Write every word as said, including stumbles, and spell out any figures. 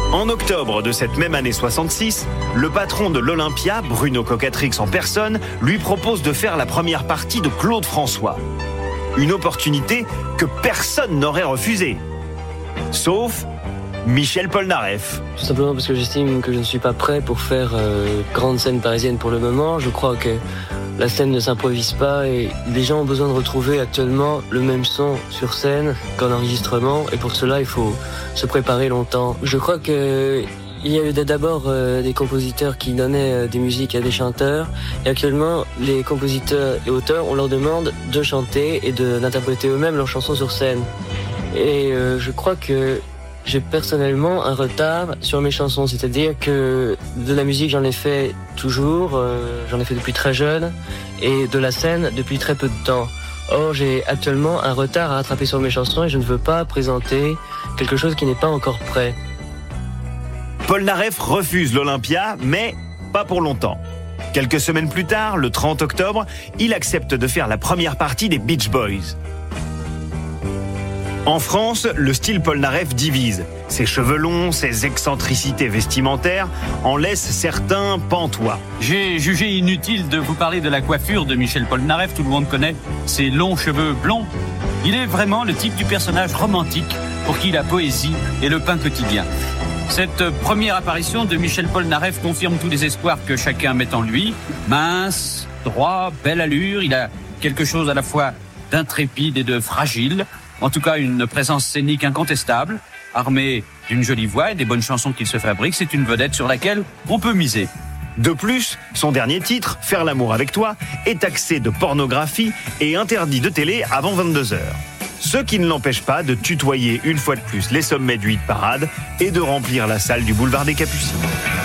En octobre de cette même année soixante-six, le patron de l'Olympia, Bruno Cocatrix en personne, lui propose de faire la première partie de Claude François. Une opportunité que personne n'aurait refusée. Sauf Michel Polnareff. Tout simplement parce que j'estime que je ne suis pas prêt pour faire euh, grande scène parisienne pour le moment. Je crois que la scène ne s'improvise pas et les gens ont besoin de retrouver actuellement le même son sur scène qu'en enregistrement. Et pour cela, il faut se préparer longtemps. Je crois que il y a eu d'abord euh, des compositeurs qui donnaient euh, des musiques à des chanteurs. Et actuellement, les compositeurs et auteurs, on leur demande de chanter et de, d'interpréter eux-mêmes leurs chansons sur scène. Et euh, je crois que j'ai personnellement un retard sur mes chansons, c'est-à-dire que de la musique j'en ai fait toujours, euh, j'en ai fait depuis très jeune, et de la scène depuis très peu de temps. Or j'ai actuellement un retard à rattraper sur mes chansons et je ne veux pas présenter quelque chose qui n'est pas encore prêt. Polnareff refuse l'Olympia, mais pas pour longtemps. Quelques semaines plus tard, le trente octobre, il accepte de faire la première partie des Beach Boys. En France, le style Polnareff divise. Ses cheveux longs, ses excentricités vestimentaires en laissent certains pantois. J'ai jugé inutile de vous parler de la coiffure de Michel Polnareff, tout le monde connaît ses longs cheveux blonds. Il est vraiment le type du personnage romantique pour qui la poésie est le pain quotidien. Cette première apparition de Michel Polnareff confirme tous les espoirs que chacun met en lui. Mince, droit, belle allure, il a quelque chose à la fois d'intrépide et de fragile. En tout cas, une présence scénique incontestable, armé d'une jolie voix et des bonnes chansons qu'il se fabrique. C'est une vedette sur laquelle on peut miser. De plus, son dernier titre, Faire l'amour avec toi, est taxé de pornographie et interdit de télé avant vingt-deux heures. Ce qui ne l'empêche pas de tutoyer une fois de plus les sommets du hit parade et de remplir la salle du boulevard des Capucines.